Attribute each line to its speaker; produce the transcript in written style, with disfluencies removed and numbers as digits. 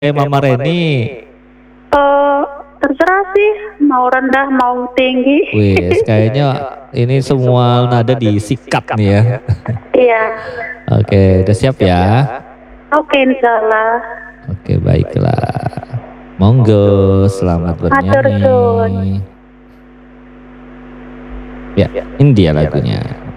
Speaker 1: Mama Reni?
Speaker 2: Terserah sih, mau rendah mau tinggi.
Speaker 1: Wih, kayaknya ini semua nada disikat nih ya.
Speaker 2: Iya.
Speaker 1: Oke, udah siap ya?
Speaker 2: Oke, insyaallah.
Speaker 1: Oke, baiklah. Monggo, selamat bernyanyi. Ya, ini dia lagunya.